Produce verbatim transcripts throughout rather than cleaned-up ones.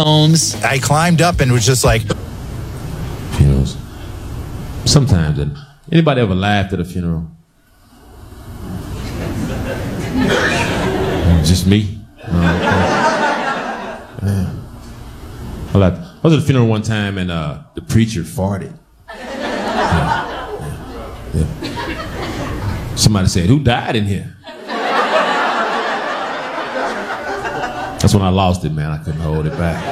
Holmes. I climbed up and was just like... Funerals. Sometimes. And anybody ever laughed at a funeral? Just me? Oh, okay. Yeah. I, like, I was at a funeral one time and uh, the preacher farted. Yeah. Yeah. Yeah. Somebody said, "Who died in here?" That's when I lost it, man. I couldn't hold it back.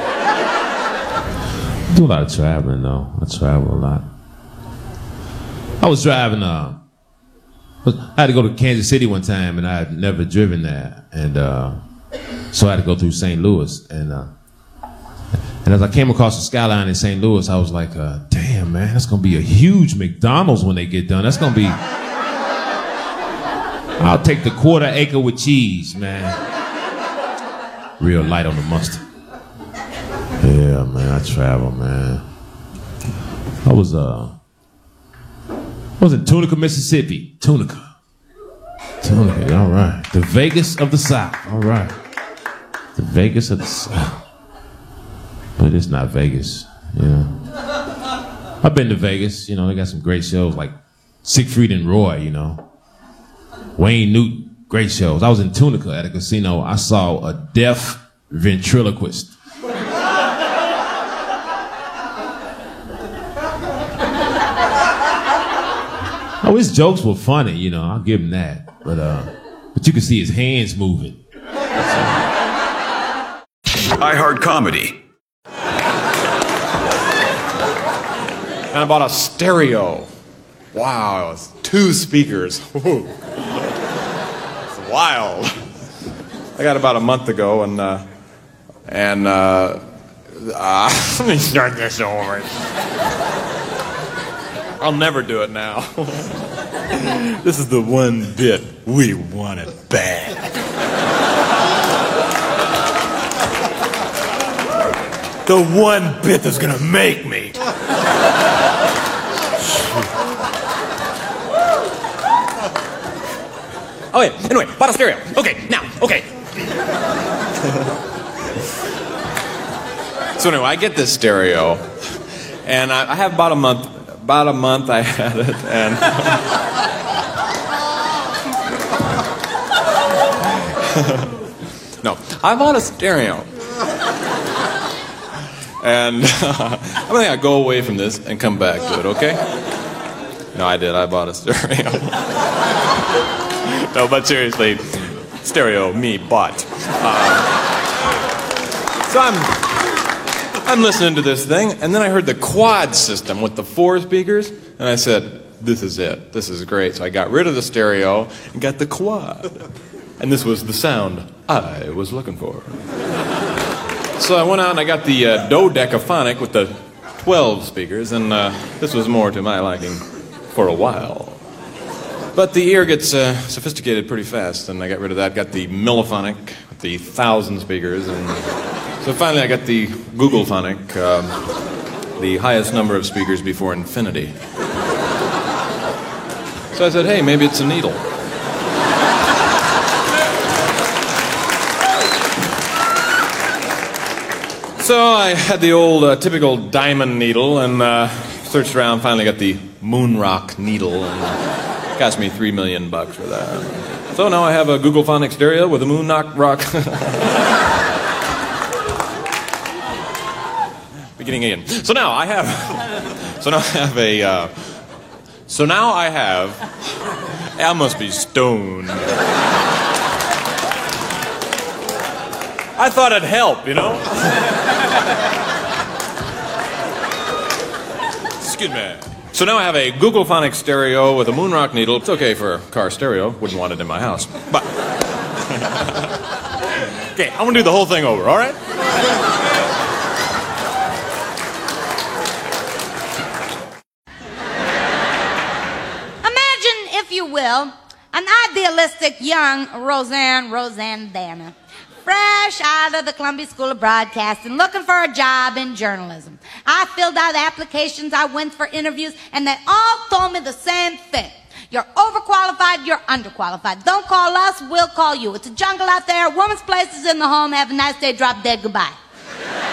I do a lot of traveling, though. I travel a lot. I was driving, uh, I had to go to Kansas City one time, and I had never driven there. And uh, so I had to go through Saint Louis. And uh, and as I came across the skyline in Saint Louis, I was like, uh, damn, man, that's going to be a huge McDonald's when they get done. That's going to be... I'll take the quarter acre with cheese, man. Real light on the mustard. Yeah, man, I travel, man. I was, uh... I was in Tunica, Mississippi. Tunica. Tunica, all right. The Vegas of the South, all right. The Vegas of the South. But it's not Vegas, you know. I've been to Vegas, you know, they got some great shows like Siegfried and Roy, you know. Wayne Newton, great shows. I was in Tunica at a casino. I saw a deaf ventriloquist. Oh, his jokes were funny, you know, I'll give him that. But uh, but you can see his hands moving. I Heart Comedy. And I bought a stereo. Wow, it's two speakers. Ooh. It's wild. I got it about a month ago, and uh, and uh, uh, let me start this over. I'll never do it now. This is the one bit we wanted bad. The one bit that's gonna make me. Oh yeah, anyway, bought a stereo. Okay, now, okay. So anyway, I get this stereo, and I, I have about a month, about a month I had it, and... No, I bought a stereo. And uh, I'm gonna go away from this and come back to it, okay? No, I did, I bought a stereo. No, but seriously, stereo, me, bought. Uh, so I'm, I'm listening to this thing, and then I heard the quad system with the four speakers, and I said, this is it, this is great. So I got rid of the stereo and got the quad. And this was the sound I was looking for. So I went out and I got the uh, dodecaphonic with the twelve speakers, and uh, this was more to my liking for a while. But the ear gets uh, sophisticated pretty fast, and I got rid of that. Got the Milliphonic with the thousand speakers, and so finally I got the Googlephonic, um, the highest number of speakers before infinity. So I said, hey, maybe it's a needle. So I had the old uh, typical diamond needle and uh, searched around, finally got the Moonrock needle, and it cost me three million bucks for that. So now I have a Googlephonic stereo with a Moonrock rock. Beginning again. So now I have, so now I have a, uh, so now I have, I must be stoned. I thought it'd help, you know? Excuse me. So now I have a Googlephonic stereo with a Moonrock needle. It's okay for a car stereo. Wouldn't want it in my house. But... Okay, I'm gonna do the whole thing over, all right? Imagine, if you will, an idealistic young Roseanne Roseanne-Dana. Fresh out of the Columbia School of Broadcasting, looking for a job in journalism. I filled out applications, I went for interviews, and they all told me the same thing. You're overqualified, you're underqualified. Don't call us, we'll call you. It's a jungle out there, a woman's place is in the home. Have a nice day, drop dead, goodbye.